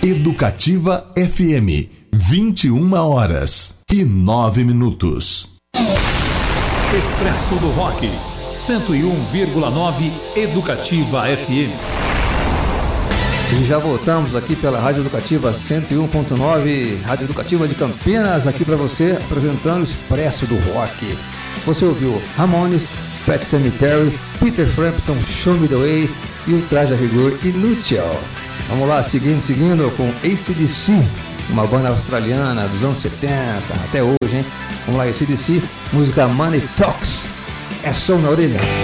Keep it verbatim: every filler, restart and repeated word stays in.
Educativa F M, vinte e uma horas e nove minutos. Expresso do Rock, cento e um vírgula nove Educativa F M. E já voltamos aqui pela Rádio Educativa cento e um ponto nove, Rádio Educativa de Campinas, aqui para você, apresentando o Expresso do Rock. Você ouviu Ramones, Pet Sematary, Peter Frampton, Show Me The Way e o Traje a Rigor Inútil. Vamos lá, seguindo, seguindo com A C D C, uma banda australiana dos anos setenta, até hoje, hein? Vamos lá, A C D C, música Money Talks, é som na orelha.